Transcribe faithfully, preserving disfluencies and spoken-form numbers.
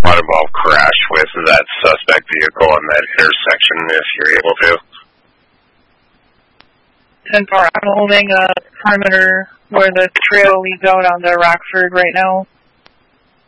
want involved crash with that suspect vehicle in that intersection if you're able to. ten four, I'm holding a perimeter where the trail leads out onto Rockford right now.